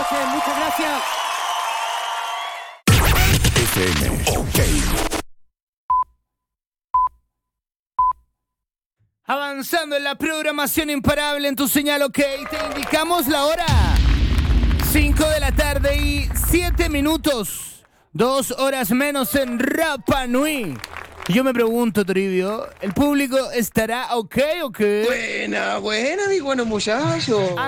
muchas gracias. FM, ok. Avanzando en la programación imparable en tu señal, ok, te indicamos la hora. 5 de la tarde y 7 minutos. 2 horas menos en Rapa Nui. Y yo me pregunto, Toribio, ¿el público estará ok o qué? Buena, mi bueno muchacho.